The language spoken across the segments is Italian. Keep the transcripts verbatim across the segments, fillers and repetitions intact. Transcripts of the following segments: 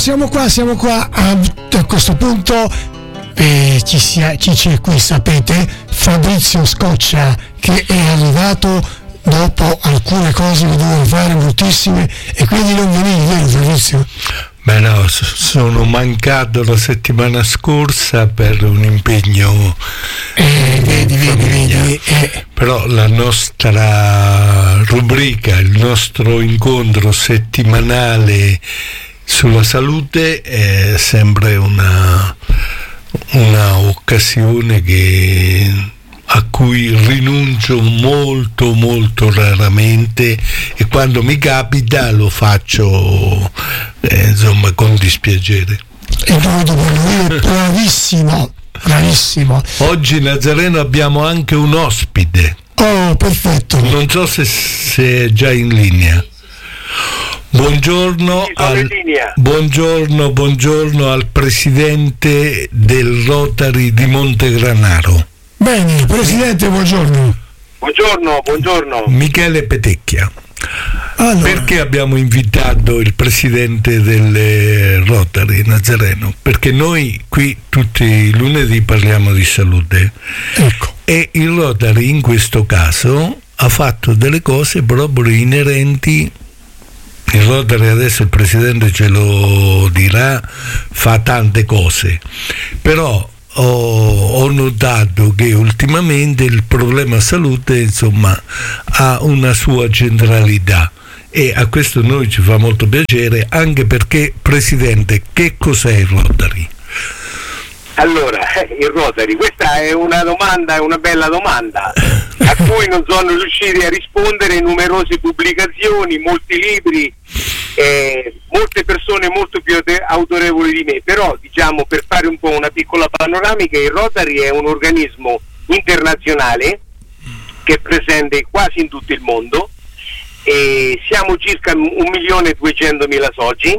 siamo qua, siamo qua. A, a questo punto eh, ci, sia, ci c'è qui, sapete, Fabrizio Scoccia, che è arrivato dopo alcune cose che doveva fare bruttissime e quindi non venivi, vero Fabrizio? Beh no, sono mancato la settimana scorsa per un impegno eh, vedi, vedi, vedi, eh. Però la nostra rubrica, il nostro incontro settimanale sulla salute è sempre una, una occasione che a cui rinuncio molto molto raramente, e quando mi capita lo faccio eh, insomma con dispiacere. E noi dobbiamo dire bravissimo, bravissimo. Oggi Nazareno abbiamo anche un ospite. Oh, perfetto. Non so se, se è già in linea. Buongiorno sì, al, buongiorno, buongiorno al presidente del Rotary di Montegranaro. Bene, presidente, buongiorno. Buongiorno, buongiorno. Michele Petecchia. Allora. Perché abbiamo invitato il presidente del Rotary Nazareno? Perché noi qui tutti i lunedì parliamo di salute. Ecco. E il Rotary in questo caso ha fatto delle cose proprio inerenti. Il Rotary, adesso il presidente ce lo dirà, fa tante cose, però Ho, ho notato che ultimamente il problema salute insomma ha una sua centralità, e a questo noi ci fa molto piacere, anche perché, presidente, che cos'è il Rotary? Allora, il Rotary, questa è una domanda, è una bella domanda a cui non sono riusciti a rispondere numerose pubblicazioni, molti libri, eh, molte persone molto più autorevoli di me, però diciamo, per fare un po' una piccola panoramica, il Rotary è un organismo internazionale che è presente quasi in tutto il mondo, e siamo circa un milione e duecentomila soci,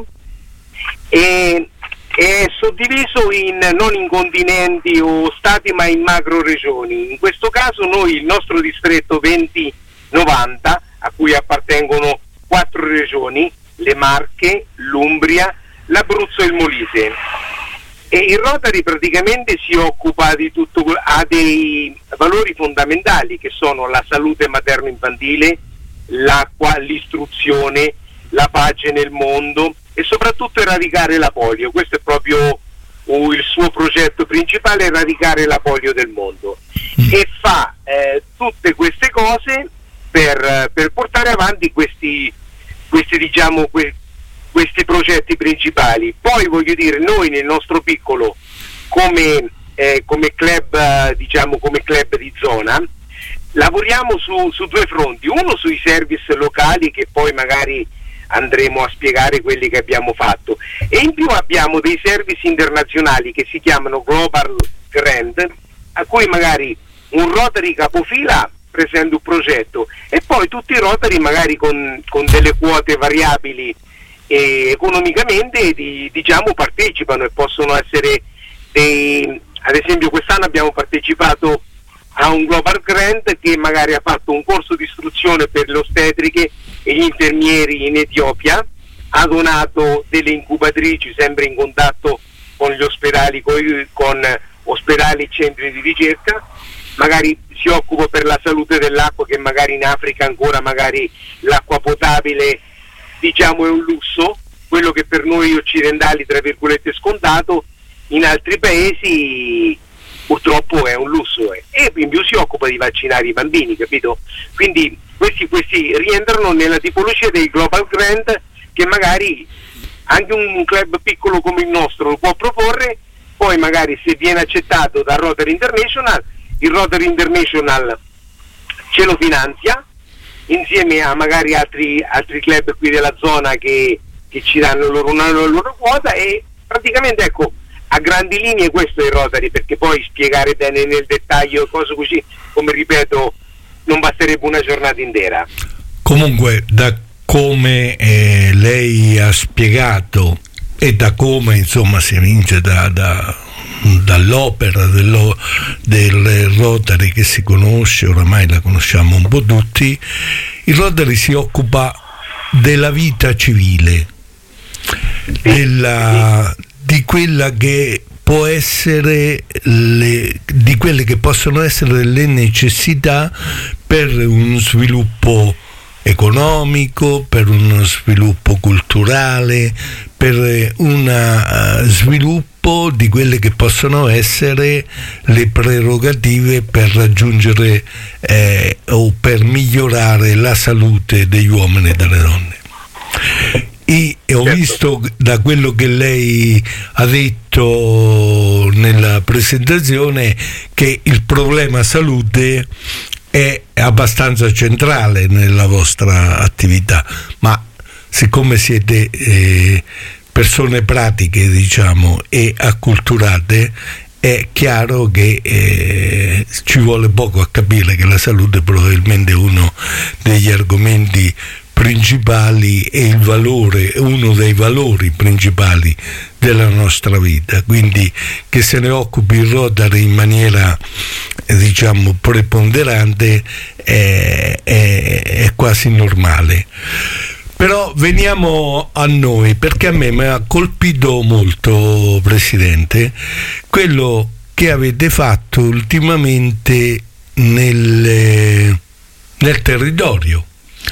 e è suddiviso in, non in continenti o stati, ma in macro regioni. In questo caso noi, il nostro distretto venti novanta, a cui appartengono quattro regioni, le Marche, l'Umbria, l'Abruzzo e il Molise, e il Rotary praticamente si occupa di tutto, ha dei valori fondamentali che sono la salute materno-infantile, l'acqua, l'istruzione, la pace nel mondo e soprattutto eradicare la polio. Questo è proprio uh, il suo progetto principale, eradicare la polio del mondo, e fa eh, tutte queste cose per, per portare avanti questi, questi diciamo que, questi progetti principali. Poi voglio dire, noi nel nostro piccolo come, eh, come club eh, diciamo come club di zona lavoriamo su, su due fronti: uno sui service locali, che poi magari andremo a spiegare quelli che abbiamo fatto, e in più abbiamo dei service internazionali che si chiamano Global Grant, a cui magari un Rotary capofila presenta un progetto e poi tutti i Rotary magari con, con delle quote variabili e economicamente di, diciamo partecipano, e possono essere dei, ad esempio quest'anno abbiamo partecipato a un Global Grant che magari ha fatto un corso di istruzione per le ostetriche e gli infermieri in Etiopia, ha donato delle incubatrici sempre in contatto con gli ospedali, con, con ospedali e centri di ricerca, magari si occupa per la salute dell'acqua, che magari in Africa ancora magari l'acqua potabile diciamo è un lusso, quello che per noi occidentali tra virgolette è scontato, in altri paesi purtroppo è un lusso, eh. E in più si occupa di vaccinare i bambini, capito? Quindi questi, questi rientrano nella tipologia dei Global Grant, che magari anche un club piccolo come il nostro lo può proporre. Poi magari, se viene accettato da Rotary International, il Rotary International ce lo finanzia insieme a magari altri, altri club qui della zona che, che ci danno loro una loro quota, e praticamente ecco, a grandi linee questo è il Rotary, perché poi spiegare bene nel dettaglio cose così, come ripeto, non basterebbe una giornata intera. Comunque, da come eh, lei ha spiegato e da come insomma si evince da, da, dall'opera dello, del Rotary, che si conosce, oramai la conosciamo un po' tutti, il Rotary si occupa della vita civile. della, di quella che può essere le, di quelle che possono essere le necessità per uno sviluppo economico, per uno sviluppo culturale, per un uh, sviluppo di quelle che possono essere le prerogative per raggiungere eh, o per migliorare la salute degli uomini e delle donne. E ho visto da quello che lei ha detto nella presentazione che il problema salute è abbastanza centrale nella vostra attività, ma siccome siete eh, persone pratiche, diciamo, e acculturate, è chiaro che eh, ci vuole poco a capire che la salute è probabilmente uno degli argomenti principali e il valore, uno dei valori principali della nostra vita, quindi che se ne occupi il Rotary in maniera eh, diciamo preponderante è, è, è quasi normale. Però veniamo a noi, perché a me mi ha colpito molto, Presidente, quello che avete fatto ultimamente nel, nel territorio.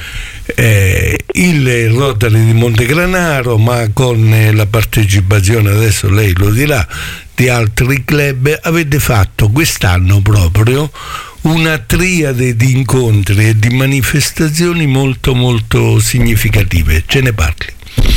Eh, il Rotary di Montegranaro, ma con eh, la partecipazione, adesso lei lo dirà, di altri club, avete fatto quest'anno proprio una triade di incontri e di manifestazioni molto molto significative. Ce ne parli?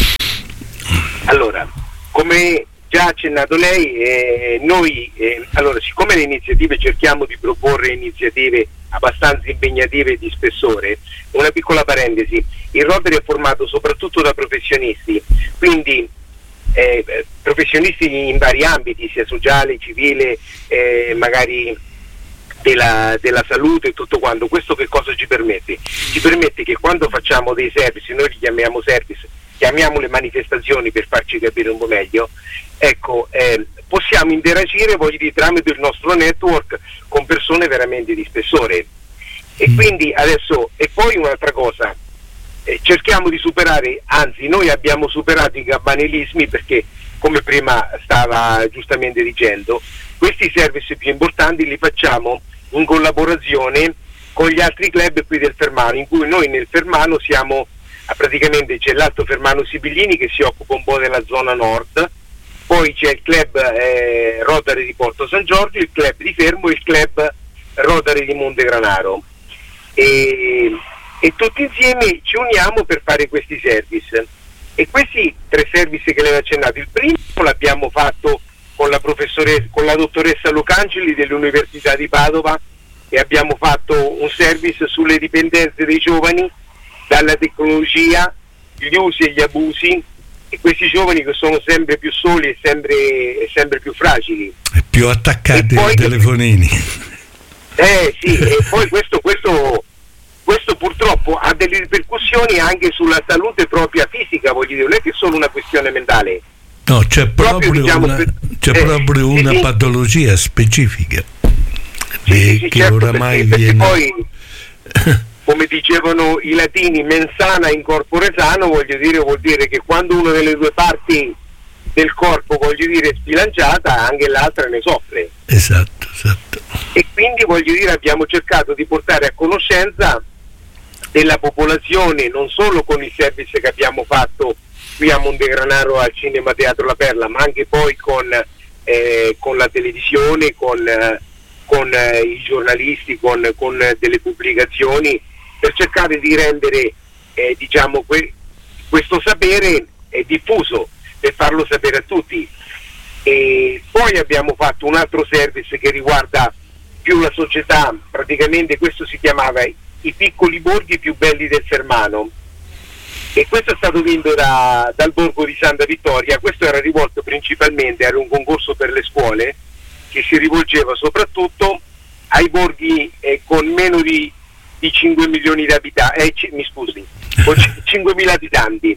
Allora, come già accennato lei, eh, noi eh, allora, siccome le iniziative cerchiamo di proporre iniziative abbastanza impegnative e di spessore, una piccola parentesi: il Rotary è formato soprattutto da professionisti, quindi eh, professionisti in vari ambiti, sia sociale, civile, eh, magari della, della salute e tutto quanto. Questo che cosa ci permette? Ci permette che quando facciamo dei service, noi li chiamiamo service, chiamiamo le manifestazioni per farci capire un po' meglio, ecco, eh, possiamo interagire, voglio dire, tramite il nostro network con persone veramente di spessore. E quindi adesso, e poi un'altra cosa, eh, cerchiamo di superare, anzi noi abbiamo superato i campanilismi, perché come prima stava giustamente dicendo, questi service più importanti li facciamo in collaborazione con gli altri club qui del Fermano, in cui noi nel Fermano siamo, praticamente c'è l'Alto Fermano Sibillini che si occupa un po' della zona nord, poi c'è il club eh, Rotary di Porto San Giorgio, il club di Fermo e il club Rotary di Montegranaro, e, e tutti insieme ci uniamo per fare questi service. E questi tre service che lei ha accennato, il primo l'abbiamo fatto con la professoressa, con la dottoressa Lucangeli dell'Università di Padova, e abbiamo fatto un service sulle dipendenze dei giovani dalla tecnologia, gli usi e gli abusi, e questi giovani che sono sempre più soli e sempre, e sempre più fragili e più attaccati poi, ai telefonini. Eh sì, e poi questo, questo, questo purtroppo ha delle ripercussioni anche sulla salute propria fisica, voglio dire, non è che è solo una questione mentale. No, c'è proprio, proprio, diciamo, una, per, c'è eh, proprio una sì, patologia specifica sì, sì, sì, che certo, oramai perché, viene... perché poi, come dicevano i latini, mens sana in corpore sano, voglio dire, vuol dire che quando una delle due parti del corpo, voglio dire, è sbilanciata, anche l'altra ne soffre. Esatto, esatto. E quindi, voglio dire, abbiamo cercato di portare a conoscenza della popolazione, non solo con il service che abbiamo fatto qui a Montegranaro al Cinema Teatro La Perla, ma anche poi con, eh, con la televisione, con, eh, con eh, i giornalisti, con, con delle pubblicazioni, per cercare di rendere eh, diciamo que- questo sapere eh, diffuso, per farlo sapere a tutti. E poi abbiamo fatto un altro service che riguarda più la società, praticamente questo si chiamava I piccoli borghi più belli del Fermano, e questo è stato vinto da, dal borgo di Santa Vittoria. Questo era rivolto principalmente, era un concorso per le scuole che si rivolgeva soprattutto ai borghi eh, con meno di, di cinque milioni di abitanti, eh, c- mi scusi, con c- cinquemila abitanti,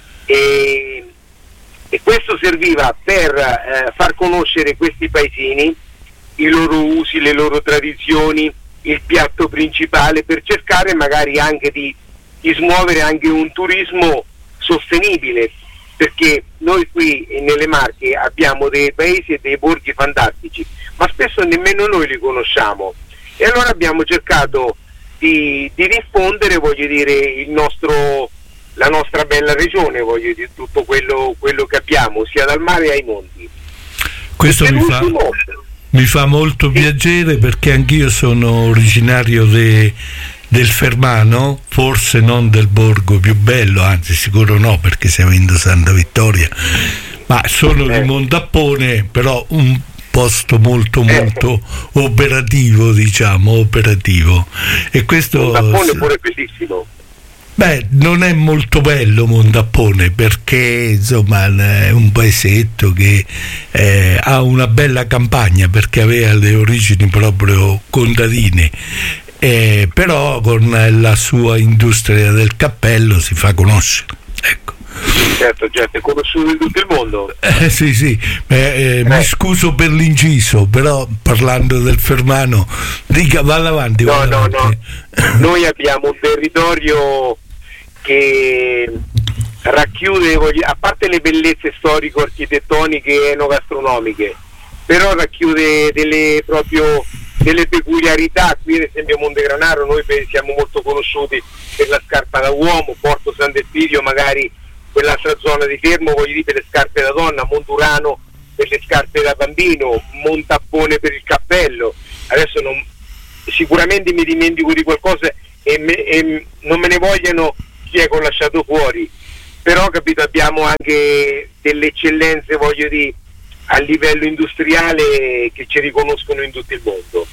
e, e questo serviva per eh, far conoscere questi paesini, i loro usi, le loro tradizioni, il piatto principale, per cercare magari anche di, di smuovere anche un turismo sostenibile, perché noi qui nelle Marche abbiamo dei paesi e dei borghi fantastici, ma spesso nemmeno noi li conosciamo, e allora abbiamo cercato di, di diffondere, voglio dire, il nostro, la nostra bella regione, voglio dire, tutto quello, quello che abbiamo, sia dal mare ai monti. Questo mi fa, mi fa molto sì. piacere, perché anch'io sono originario de, del Fermano, forse non del borgo più bello, anzi sicuro no, perché siamo in Santa Vittoria, ma sono eh. di Montappone, però un posto molto molto eh. operativo, diciamo, operativo. E questo Montappone è pure bellissimo. Beh, non è molto bello Montappone, perché insomma è un paesetto che eh, ha una bella campagna, perché aveva le origini proprio contadine, eh, però con la sua industria del cappello si fa conoscere, ecco. Certo, certo, è conosciuto in tutto il mondo. Eh, sì, sì, eh, eh, eh. Mi scuso per l'inciso, però parlando del Fermano, dica, vada avanti. No, vada no, avanti. no, noi abbiamo un territorio che racchiude, a parte le bellezze storico-architettoniche e enogastronomiche, però racchiude delle proprio delle peculiarità. Qui ad esempio a Montegranaro noi siamo molto conosciuti per la scarpa da uomo, Porto San Delpidio magari quell'altra zona di Fermo, voglio dire, per le scarpe da donna, Mondurano per le scarpe da bambino, Montappone per il cappello. Adesso non, sicuramente mi dimentico di qualcosa e, me, e non me ne vogliano chi è che ho lasciato fuori, però capito, abbiamo anche delle eccellenze, voglio dire, a livello industriale che ci riconoscono in tutto il mondo.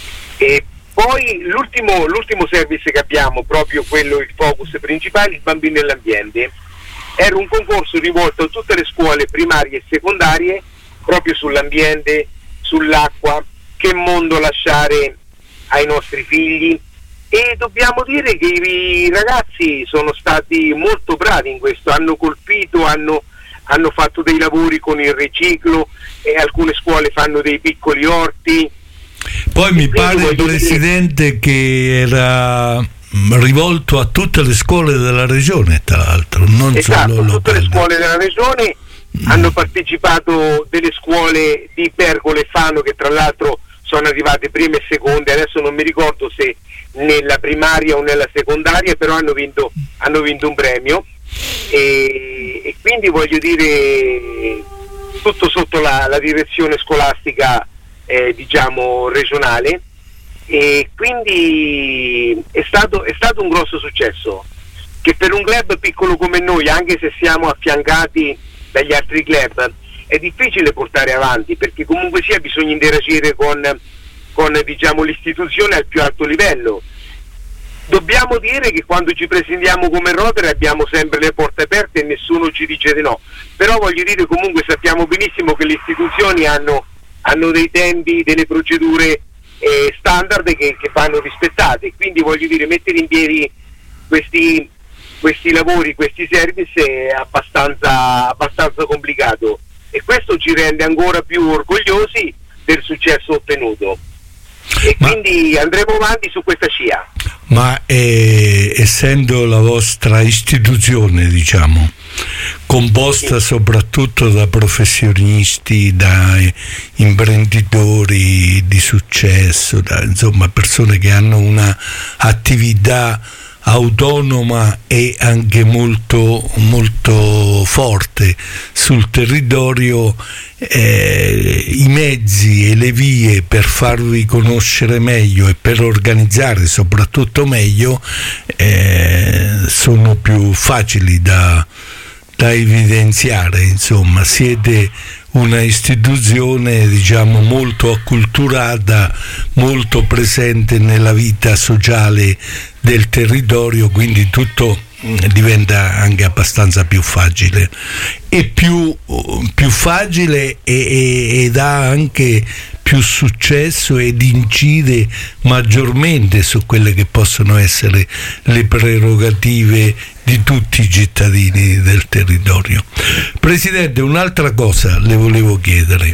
E poi l'ultimo, l'ultimo service che abbiamo, proprio quello, il focus principale, il bambino e l'ambiente, era un concorso rivolto a tutte le scuole primarie e secondarie proprio sull'ambiente, sull'acqua, che mondo lasciare ai nostri figli, e dobbiamo dire che i ragazzi sono stati molto bravi in questo, hanno colpito, hanno, hanno fatto dei lavori con il riciclo, e alcune scuole fanno dei piccoli orti. Poi mi pare, Presidente, dire che era rivolto a tutte le scuole della regione, tra l'altro, non esatto, solo tutte le scuole della regione. Mm. Hanno partecipato delle scuole di Pergolo e Fano, che tra l'altro sono arrivate prime e seconde, adesso non mi ricordo se nella primaria o nella secondaria, però hanno vinto, hanno vinto un premio, e, e quindi voglio dire tutto sotto la, la direzione scolastica eh, diciamo regionale, e quindi è stato, è stato un grosso successo, che per un club piccolo come noi, anche se siamo affiancati dagli altri club, è difficile portare avanti, perché comunque sia bisogna interagire con, con diciamo, l'istituzione al più alto livello. Dobbiamo dire che quando ci presentiamo come Rotary abbiamo sempre le porte aperte e nessuno ci dice di no, però voglio dire, comunque sappiamo benissimo che le istituzioni hanno, hanno dei tempi, delle procedure eh, standard che, che vanno rispettate, quindi voglio dire, mettere in piedi questi, questi lavori, questi service è abbastanza, abbastanza complicato, e questo ci rende ancora più orgogliosi del successo ottenuto, e ma, quindi andremo avanti su questa scia. Ma eh, essendo la vostra istituzione, diciamo, composta sì. soprattutto da professionisti, da imprenditori di successo, da, insomma, persone che hanno una attività autonoma e anche molto molto forte sul territorio, eh, i mezzi e le vie per farvi conoscere meglio e per organizzare soprattutto meglio eh, sono più facili da, da evidenziare. Insomma, siete una istituzione, diciamo, molto acculturata, molto presente nella vita sociale del territorio, quindi tutto diventa anche abbastanza più facile e più, più facile e, e, ed ha anche più successo ed incide maggiormente su quelle che possono essere le prerogative di tutti i cittadini del territorio. Presidente, un'altra cosa le volevo chiedere.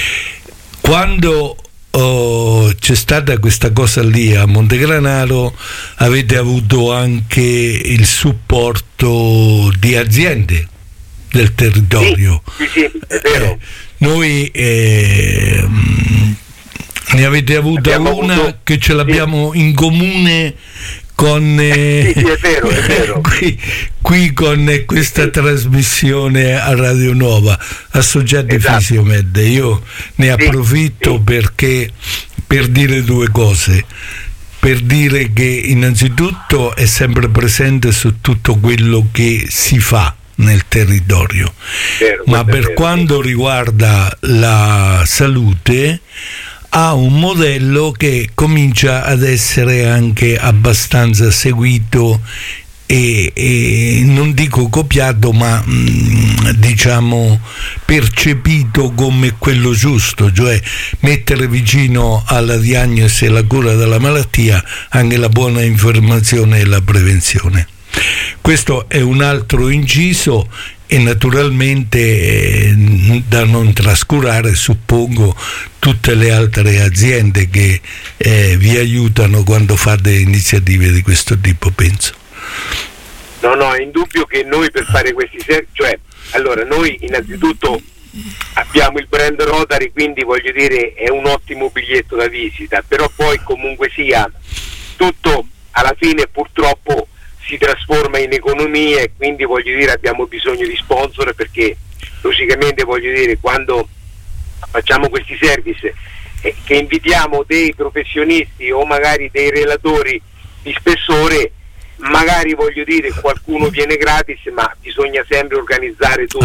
Quando oh, c'è stata questa cosa lì a Montegranaro, avete avuto anche il supporto di aziende, del territorio. Sì, sì, sì, è vero. Eh, noi eh, ne avete avuta Abbiamo una avuto, che ce l'abbiamo sì. in comune con eh, sì, sì, è vero, è vero. qui, qui con questa sì. trasmissione a Radio Nuova, Associati esatto. Fisiomed. Io ne approfitto sì. perché per dire due cose. Per dire che innanzitutto è sempre presente su tutto quello che si fa nel territorio, vero, ma per vero, quanto sì. riguarda la salute ha un modello che comincia ad essere anche abbastanza seguito e, e non dico copiato, ma mh, diciamo percepito come quello giusto, cioè mettere vicino alla diagnosi e alla cura della malattia anche la buona informazione e la prevenzione. Questo è un altro inciso e naturalmente eh, da non trascurare, suppongo, tutte le altre aziende che eh, vi aiutano quando fate iniziative di questo tipo, penso. No, no, è indubbio che noi per fare questi servizi, cioè, allora noi innanzitutto abbiamo il brand Rotary, quindi voglio dire è un ottimo biglietto da visita, però poi comunque sia tutto alla fine purtroppo si trasforma in economia e quindi voglio dire abbiamo bisogno di sponsor, perché logicamente voglio dire quando facciamo questi service eh, che invitiamo dei professionisti o magari dei relatori di spessore, magari voglio dire qualcuno viene gratis, ma bisogna sempre organizzare tutto.